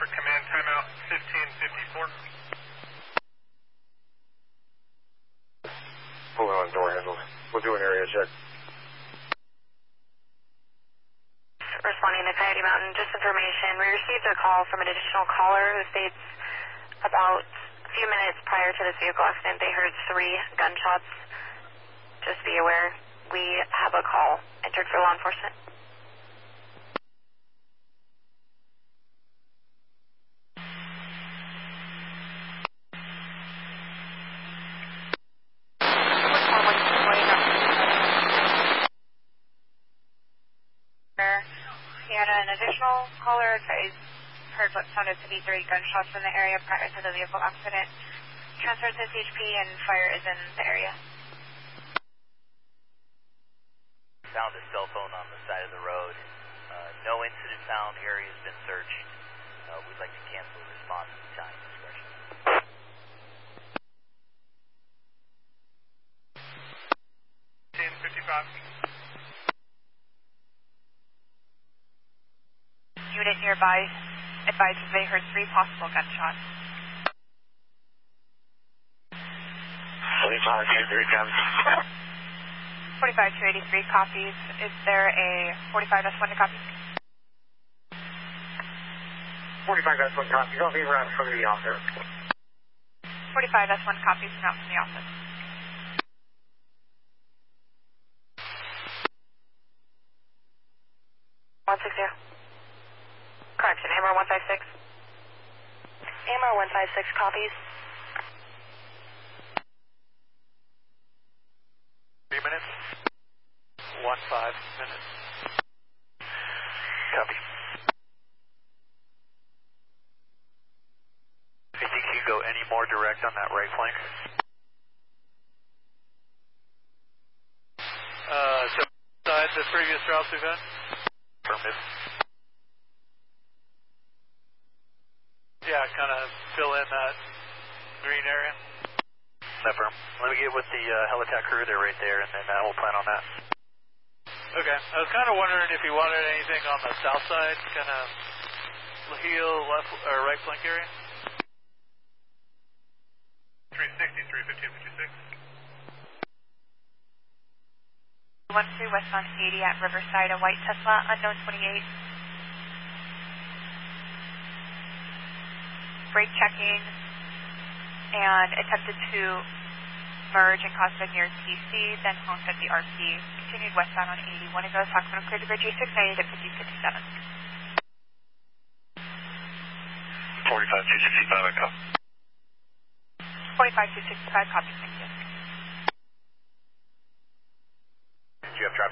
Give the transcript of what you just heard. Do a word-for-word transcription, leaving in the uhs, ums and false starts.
for command timeout fifteen fifty-four. Pulling on door handles. We'll do an area check. Responding to Coyote Mountain, just information. We received a call from an additional caller who states about a few minutes prior to this vehicle accident, they heard three gunshots. Just be aware, we have a call entered for law enforcement. An additional caller advised heard what sounded to be three gunshots in the area prior to the vehicle accident. Transferred to C H P and fire is in the area. Found a cell phone on the side of the road. Uh, no incident found. Area has been searched. Uh, we'd like to cancel the response at the time discretion. ten fifty-five. Unit nearby advises they heard three possible gunshots. forty-five two eighty-three copies. forty-five two eighty-three copies. Is there a forty-five S one to copy? forty-five S one copies. I'll be around from the office. forty-five S one copies and out from the office. one six zero. Correction, Hammer one five six. Hammer one five six copies. Three minutes. One five minutes. Copy. I think you can go any more direct on that right flank. Uh, so besides the previous routes we've had? Permit. Yeah, kind of fill in that green area. Never. Let me get with the uh, Helitac crew. They're right there, and then uh, we'll plan on that. Okay. I was kind of wondering if you wanted anything on the south side, kind of heel, left, or right flank area. three sixty, three fifteen, fifty-six. one three west on eighty at Riverside, a white Tesla, unknown twenty-eight. Brake checking and attempted to merge and caused a near T C, then honked at the R P. Continued westbound on eighty-one ago, Sacramento cleared to bridge E six ninety at fifty fifty-seven. forty-five two sixty-five, I copy. forty-five two sixty-five, copy, thank you.